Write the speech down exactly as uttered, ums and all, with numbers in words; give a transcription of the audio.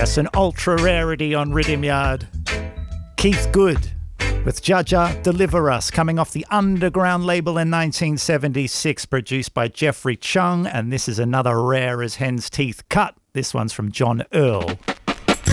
Yes, an ultra rarity on Rhythm Yard. Keith Good with Jaja Deliver Us, coming off the Underground label in nineteen seventy-six, produced by Jeffrey Chung, and this is another rare as hen's teeth cut. This one's from John Earl.